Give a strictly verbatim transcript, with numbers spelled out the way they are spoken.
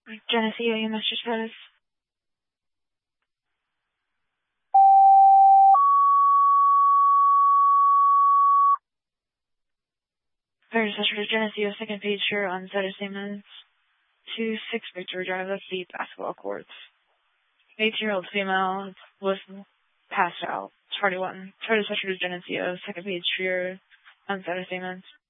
Geneseo, you master status. Third session of Geneseo, second page here on set of statements. Two six Victory Drive, that's the basketball courts. eighteen-year-old female was passed out. Party one. Third session of Geneseo, second page here on set of statements.